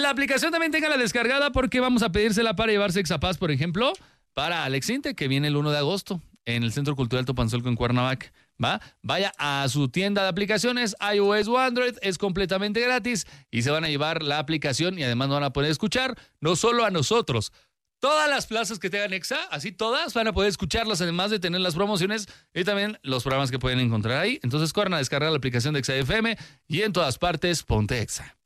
la aplicación también téngala descargada porque vamos a pedírsela para llevarse Exapaz, por ejemplo, para Alex Inte, que viene el 1 de agosto en el Centro Cultural Topanzolco en Cuernavaca. ¿Va? Vaya a su tienda de aplicaciones, iOS o Android, es completamente gratis y se van a llevar la aplicación y además nos van a poder escuchar, no solo a nosotros. Todas las plazas que tengan Exa, así todas, van a poder escucharlas, además de tener las promociones y también los programas que pueden encontrar ahí. Entonces corran a descargar la aplicación de Exa FM y en todas partes, ponte Exa.